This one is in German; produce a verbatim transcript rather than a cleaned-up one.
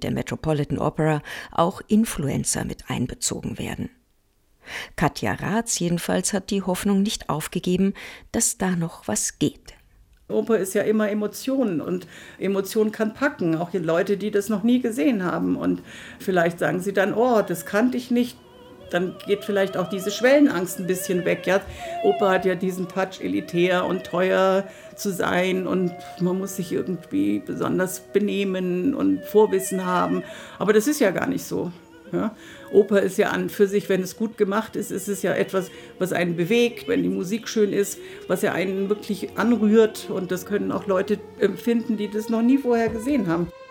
mit der Metropolitan Opera auch Influencer mit einbezogen werden. Katja Raths jedenfalls hat die Hoffnung nicht aufgegeben, dass da noch was geht. Oper ist ja immer Emotionen und Emotion kann packen, auch die Leute, die das noch nie gesehen haben. Und vielleicht sagen sie dann, oh, das kannte ich nicht. Dann geht vielleicht auch diese Schwellenangst ein bisschen weg. Ja? Oper hat ja diesen Touch, elitär und teuer zu sein und man muss sich irgendwie besonders benehmen und Vorwissen haben. Aber das ist ja gar nicht so. Ja? Oper ist ja an für sich, wenn es gut gemacht ist, ist es ja etwas, was einen bewegt, wenn die Musik schön ist, was ja einen wirklich anrührt. Und das können auch Leute empfinden, die das noch nie vorher gesehen haben.